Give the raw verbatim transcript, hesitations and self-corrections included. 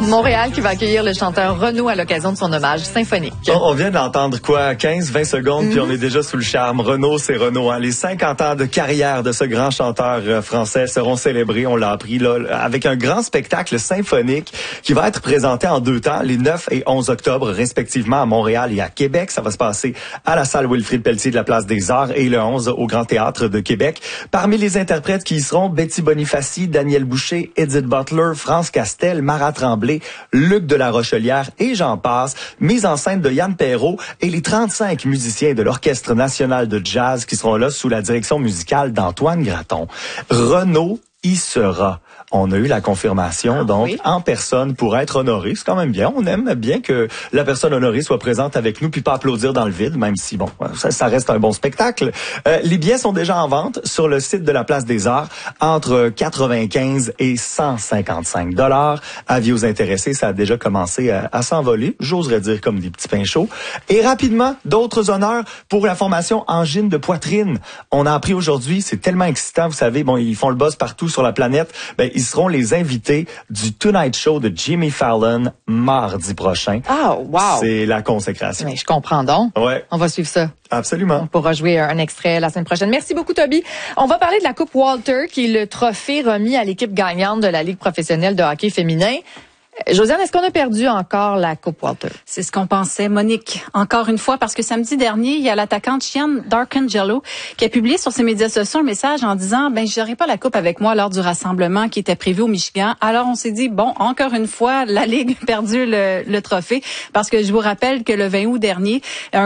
Montréal qui va accueillir le chanteur Renaud à l'occasion de son hommage symphonique. On, on vient d'entendre quoi, quinze vingt secondes, mm-hmm. puis on est déjà sous le charme. Renaud, c'est Renaud. Hein. Les cinquante ans de carrière de ce grand chanteur euh, français seront célébrés, on l'a appris, là, avec un grand spectacle symphonique qui va être présenté en deux temps, les neuf et onze octobre, respectivement à Montréal et à Québec. Ça va se passer à la salle Wilfrid Pelletier de la Place des Arts et le onze au Grand Théâtre de Québec. Parmi les interprètes qui y seront, Betty Bonifaci, Daniel Boucher, Edith Butler, France Castel, Marat Tremblay, Luc de la Rochelière et j'en passe. Mise en scène de Yann Perrault et les trente-cinq musiciens de l'Orchestre national de jazz qui seront là sous la direction musicale d'Antoine Graton. Renaud y sera. On a eu la confirmation, ah, donc, oui. en personne pour être honoré. C'est quand même bien. On aime bien que la personne honorée soit présente avec nous puis pas applaudir dans le vide, même si, bon, ça, ça reste un bon spectacle. Euh, les billets sont déjà en vente sur le site de la Place des Arts entre quatre-vingt-quinze et cent cinquante-cinq dollars. Avis aux intéressés, ça a déjà commencé à, à s'envoler. J'oserais dire comme des petits pains chauds. Et rapidement, d'autres honneurs pour la formation Angine de poitrine. On a appris aujourd'hui, c'est tellement excitant, vous savez, bon, ils font le buzz partout sur la planète. Ben, ils seront les invités du Tonight Show de Jimmy Fallon mardi prochain. Ah, oh, wow! C'est la consécration. Mais je comprends donc. Ouais. On va suivre ça. Absolument. On pourra jouer un extrait la semaine prochaine. Merci beaucoup, Toby. On va parler de la Coupe Walter, qui est le trophée remis à l'équipe gagnante de la Ligue professionnelle de hockey féminin. Josiane, est-ce qu'on a perdu encore la Coupe Walter? C'est ce qu'on pensait, Monique. Encore une fois, parce que samedi dernier, il y a l'attaquante Chian Darkangelo qui a publié sur ses médias sociaux un message en disant, ben, j'aurai pas la coupe avec moi lors du rassemblement qui était prévu au Michigan. Alors, on s'est dit, bon, encore une fois, la Ligue a perdu le, le trophée parce que je vous rappelle que le vingt août dernier, un